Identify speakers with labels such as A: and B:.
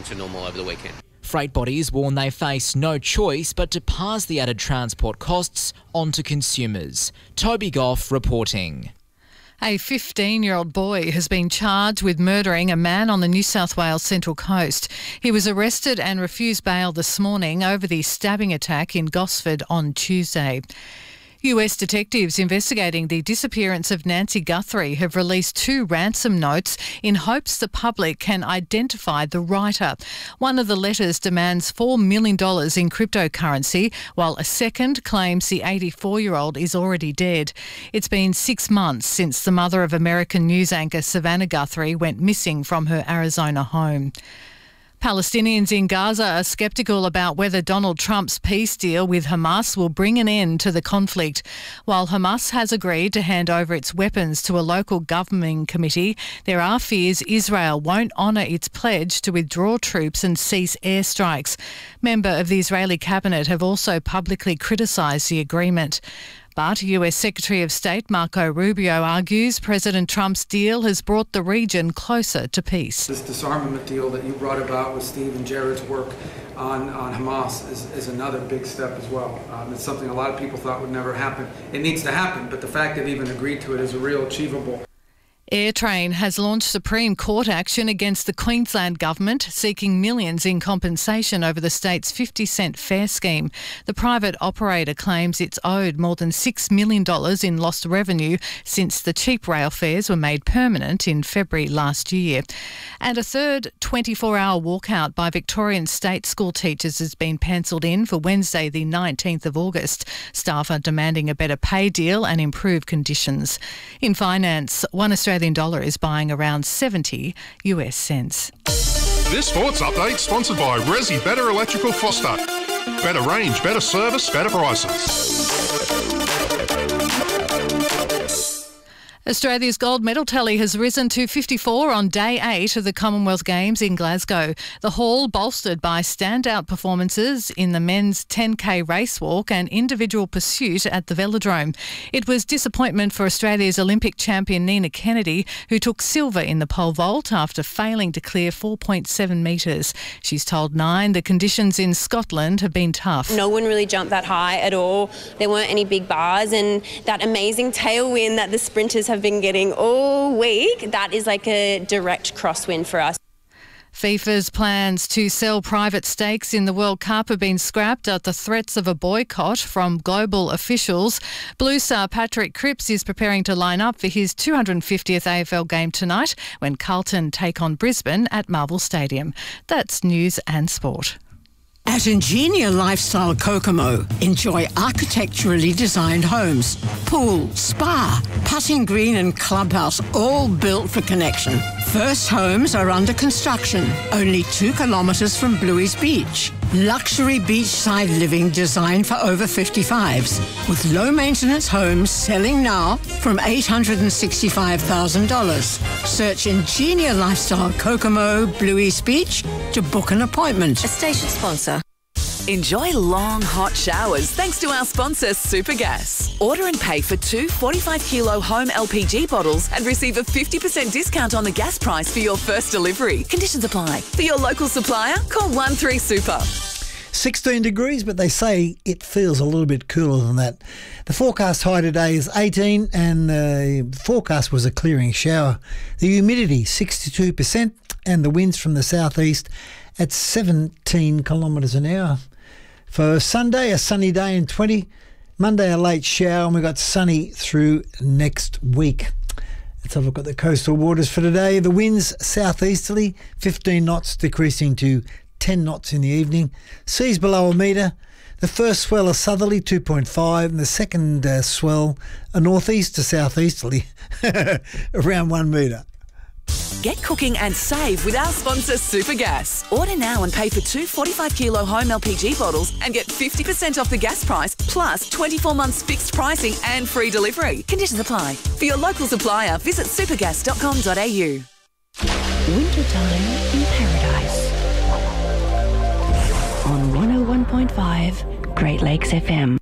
A: to normal over the weekend.
B: Freight bodies warn they face no choice but to pass the added transport costs on to consumers. Toby Goff reporting.
C: A 15-year-old boy has been charged with murdering a man on the New South Wales Central Coast. He was arrested and refused bail this morning over the stabbing attack in Gosford on Tuesday. US detectives investigating the disappearance of Nancy Guthrie have released 2 ransom notes in hopes the public can identify the writer. One of the letters demands $4 million in cryptocurrency, while a second claims the 84-year-old is already dead. It's been 6 months since the mother of American news anchor Savannah Guthrie went missing from her Arizona home. Palestinians in Gaza are sceptical about whether Donald Trump's peace deal with Hamas will bring an end to the conflict. While Hamas has agreed to hand over its weapons to a local governing committee, there are fears Israel won't honour its pledge to withdraw troops and cease airstrikes. Members of the Israeli cabinet have also publicly criticised the agreement. But US Secretary of State Marco Rubio argues President Trump's deal has brought the region closer to peace.
D: This disarmament deal that you brought about with Steve and Jared's work on Hamas is another big step as well. It's something a lot of people thought would never happen. It needs to happen, but the fact they've even agreed to it is a real achievable.
C: Airtrain has launched Supreme Court action against the Queensland government, seeking millions in compensation over the state's 50-cent fare scheme. The private operator claims it's owed more than $6 million in lost revenue since the cheap rail fares were made permanent in February last year. And a third 24-hour walkout by Victorian state school teachers has been pencilled in for Wednesday the 19th of August. Staff are demanding a better pay deal and improved conditions. In finance, one Australian dollar is buying around 70 US cents.
E: This sports update sponsored by Resi Better Electrical Froster. Better range, better service, better prices.
C: Australia's gold medal tally has risen to 54 on day 8 of the Commonwealth Games in Glasgow. The haul bolstered by standout performances in the men's 10K race walk and individual pursuit at the Velodrome. It was disappointment for Australia's Olympic champion Nina Kennedy, who took silver in the pole vault after failing to clear 4.7 metres. She's told Nine the conditions in Scotland have been tough.
F: No one really jumped that high at all. There weren't any big bars, and that amazing tailwind that the sprinters have been getting all week, that is like a direct crosswind for us.
C: FIFA's plans to sell private stakes in the World Cup have been scrapped at the threats of a boycott from global officials. Blue star Patrick Cripps is preparing to line up for his 250th AFL game tonight when Carlton take on Brisbane at Marvel Stadium. That's news and sport.
G: At Ingenia Lifestyle Kokomo, enjoy architecturally designed homes, pool, spa, putting green and clubhouse, all built for connection. First homes are under construction, only 2 kilometres from Bluey's Beach. Luxury beachside living designed for over 55s, with low-maintenance homes selling now from $865,000. Search Ingenia Lifestyle Kokomo, Bluey's Beach to book an appointment.
H: A station sponsor. Enjoy long, hot showers thanks to our sponsor, Supergas. Order and pay for 2 45-kilo home LPG bottles and receive a 50% discount on the gas price for your first delivery. Conditions apply. For your local supplier, call 13-SUPER.
I: 16 degrees, but they say it feels a little bit cooler than that. The forecast high today is 18 and the forecast was a clearing shower. The humidity, 62%, and the winds from the southeast at 17 kilometres an hour. For Sunday, a sunny day and 20. Monday, a late shower, and we've got sunny through next week. Let's have a look at the coastal waters for today. The winds southeasterly, 15 knots, decreasing to 10 knots in the evening. Seas below a metre. The first swell a southerly, 2.5, and the second swell a northeast to southeasterly, around 1 metre.
H: Get cooking and save with our sponsor, Supergas. Order now and pay for 2 45-kilo home LPG bottles and get 50% off the gas price, plus 24 months fixed pricing and free delivery. Conditions apply. For your local supplier, visit supergas.com.au.
J: Wintertime in Paradise. On 101.5 Great Lakes FM.